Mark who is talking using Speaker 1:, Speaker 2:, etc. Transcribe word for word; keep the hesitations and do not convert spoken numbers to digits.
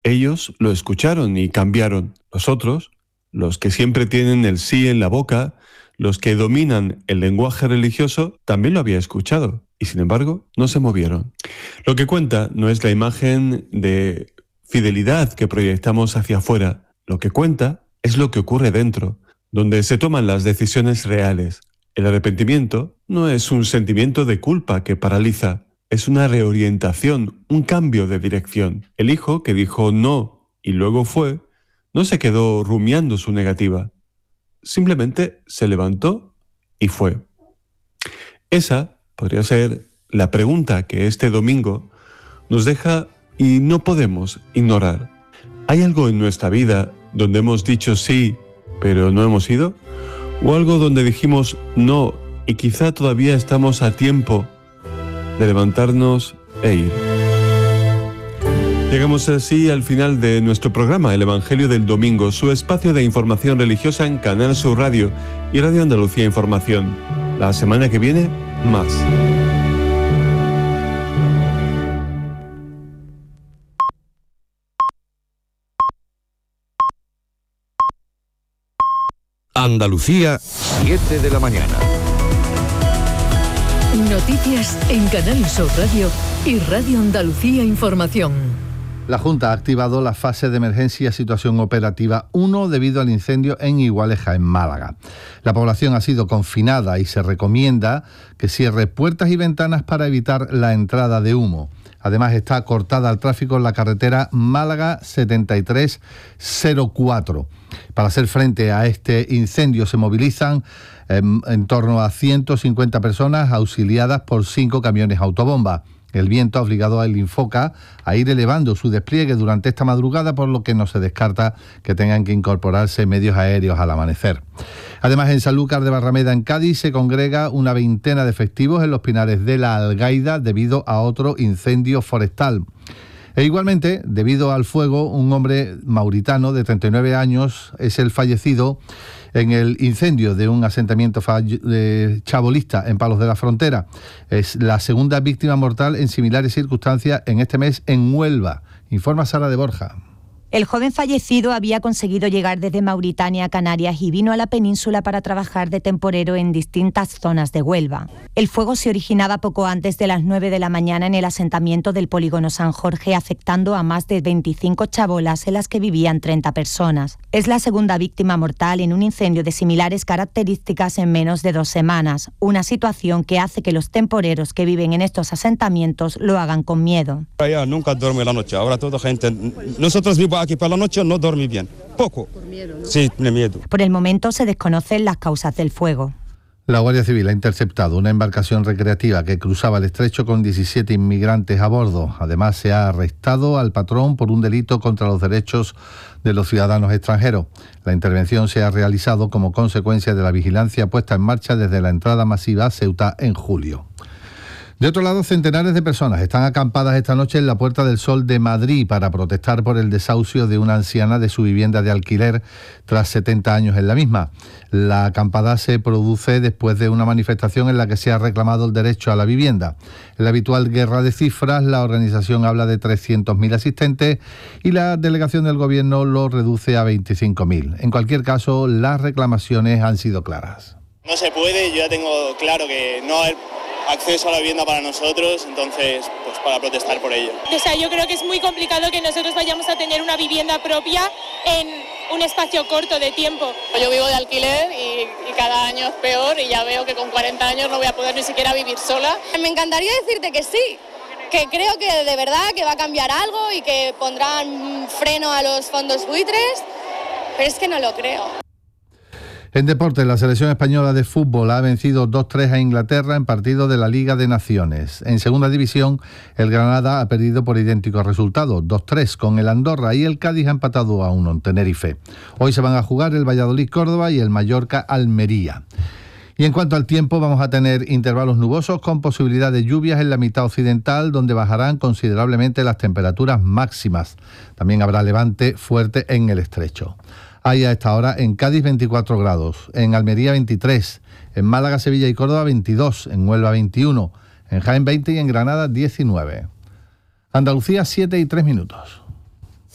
Speaker 1: Ellos lo escucharon y cambiaron. Los otros, los que siempre tienen el sí en la boca, los que dominan el lenguaje religioso, también lo había escuchado y sin embargo no se movieron. Lo que cuenta no es la imagen de fidelidad que proyectamos hacia afuera. Lo que cuenta es lo que ocurre dentro, donde se toman las decisiones reales. El arrepentimiento no es un sentimiento de culpa que paraliza, es una reorientación, un cambio de dirección. El hijo que dijo no y luego fue, no se quedó rumiando su negativa. Simplemente se levantó y fue. Esa podría ser la pregunta que este domingo nos deja y no podemos ignorar. ¿Hay algo en nuestra vida donde hemos dicho sí, pero no hemos ido? ¿O algo donde dijimos no y quizá todavía estamos a tiempo de levantarnos e ir? Llegamos así al final de nuestro programa, El Evangelio del Domingo, su espacio de información religiosa en Canal Sur Radio y Radio Andalucía Información. La semana que viene, más.
Speaker 2: Andalucía, siete de la mañana.
Speaker 3: Noticias en Canal Sur Radio y Radio Andalucía Información.
Speaker 4: La Junta ha activado la fase de emergencia situación operativa uno debido al incendio en Igualeja, en Málaga. La población ha sido confinada y se recomienda que cierre puertas y ventanas para evitar la entrada de humo. Además, está cortada al tráfico en la carretera Málaga setenta y tres cero cuatro. Para hacer frente a este incendio se movilizan eh, en torno a ciento cincuenta personas auxiliadas por cinco camiones autobomba. El viento ha obligado al Infoca a ir elevando su despliegue durante esta madrugada, por lo que no se descarta que tengan que incorporarse medios aéreos al amanecer. Además, en Sanlúcar de Barrameda, en Cádiz, se congrega una veintena de efectivos en los Pinares de la Algaida debido a otro incendio forestal. E igualmente, debido al fuego, un hombre mauritano de treinta y nueve años es el fallecido en el incendio de un asentamiento chabolista en Palos de la Frontera. Es la segunda víctima mortal en similares circunstancias en este mes en Huelva. Informa Sara de Borja.
Speaker 5: El joven fallecido había conseguido llegar desde Mauritania a Canarias y vino a la península para trabajar de temporero en distintas zonas de Huelva. El fuego se originaba poco antes de las nueve de la mañana en el asentamiento del polígono San Jorge, afectando a más de veinticinco chabolas en las que vivían treinta personas. Es la segunda víctima mortal en un incendio de similares características en menos de dos semanas, una situación que hace que los temporeros que viven en estos asentamientos lo hagan con miedo.
Speaker 6: Ya nunca duerme la noche, ahora toda gente, nosotros vivimos aquí por la noche, no dormí bien, poco. Por miedo, ¿no? Sí, tiene miedo.
Speaker 5: Por el momento se desconocen las causas del fuego.
Speaker 4: La Guardia Civil ha interceptado una embarcación recreativa que cruzaba el estrecho con diecisiete inmigrantes a bordo. Además, se ha arrestado al patrón por un delito contra los derechos de los ciudadanos extranjeros. La intervención se ha realizado como consecuencia de la vigilancia puesta en marcha desde la entrada masiva a Ceuta en julio. De otro lado, centenares de personas están acampadas esta noche en la Puerta del Sol de Madrid para protestar por el desahucio de una anciana de su vivienda de alquiler tras setenta años en la misma. La acampada se produce después de una manifestación en la que se ha reclamado el derecho a la vivienda. En la habitual guerra de cifras, la organización habla de trescientos mil asistentes y la delegación del Gobierno lo reduce a veinticinco mil. En cualquier caso, las reclamaciones han sido claras.
Speaker 7: No se puede, yo ya tengo claro que no hay acceso a la vivienda para nosotros, entonces pues para protestar por ello.
Speaker 8: O sea, yo creo que es muy complicado que nosotros vayamos a tener una vivienda propia en un espacio corto de tiempo.
Speaker 9: Yo vivo de alquiler y, y cada año es peor y ya veo que con cuarenta años no voy a poder ni siquiera vivir sola.
Speaker 10: Me encantaría decirte que sí, que creo que de verdad que va a cambiar algo y que pondrán freno a los fondos buitres, pero es que no lo creo.
Speaker 4: En deportes, la selección española de fútbol ha vencido dos tres a Inglaterra en partido de la Liga de Naciones. En segunda división, el Granada ha perdido por idénticos resultados, dos tres con el Andorra, y el Cádiz ha empatado a uno en Tenerife. Hoy se van a jugar el Valladolid-Córdoba y el Mallorca-Almería. Y en cuanto al tiempo, vamos a tener intervalos nubosos con posibilidad de lluvias en la mitad occidental, donde bajarán considerablemente las temperaturas máximas. También habrá levante fuerte en el estrecho. Hay a esta hora en Cádiz veinticuatro grados, en Almería veintitrés, en Málaga, Sevilla y Córdoba veintidós, en Huelva veintiuno, en Jaén veinte y en Granada diecinueve. Andalucía siete y tres minutos.